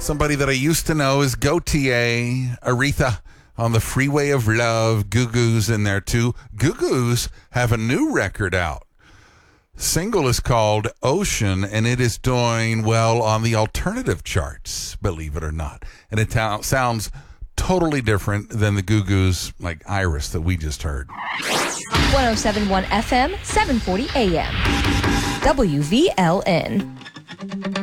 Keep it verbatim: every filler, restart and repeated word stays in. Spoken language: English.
Somebody that I used to know is Gautier, Aretha on the Freeway of Love. Goo Goo's in there too. Goo Goo's have a new record out. Single is called Ocean, and it is doing well on the alternative charts, believe it or not. And it ta- sounds totally different than the Goo Goo's like Iris that we just heard. one oh seven point one F M, seven forty A M. W V L N.